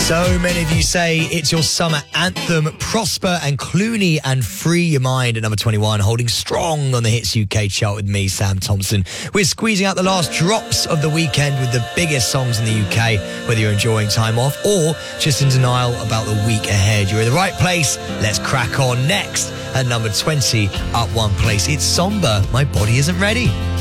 So many of you say it's your summer anthem. Prosper and Clooney and Free Your Mind at number 21, holding strong on the Hits UK chart with me, Sam Thompson. We're squeezing out the last drops of the weekend with the biggest songs in the UK, whether you're enjoying time off or just in denial about the week ahead. You're in the right place. Let's crack on. Next, at number 20, up one place, it's Somber, My Body Isn't Ready.